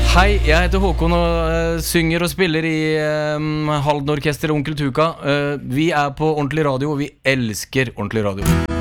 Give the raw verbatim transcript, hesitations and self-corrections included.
Hei, jeg heter Håkon og uh, synger og spiller i uh, Halden Orkester og Onkel Tuka. uh, Vi er på Ordentlig Radio, og vi elsker Ordentlig Radio.